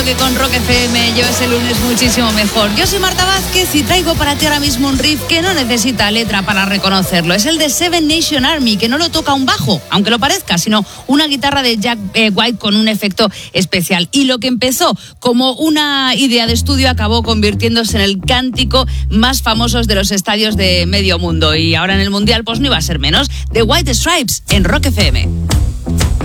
Que con Rock FM lleves el lunes muchísimo mejor. Yo soy Marta Vázquez y traigo para ti ahora mismo un riff que no necesita letra para reconocerlo. Es el de Seven Nation Army, que no lo toca un bajo, aunque lo parezca, sino una guitarra de Jack White con un efecto especial. Y lo que empezó como una idea de estudio acabó convirtiéndose en el cántico más famoso de los estadios de medio mundo. Y ahora en el Mundial pues no iba a ser menos. The White Stripes en Rock FM.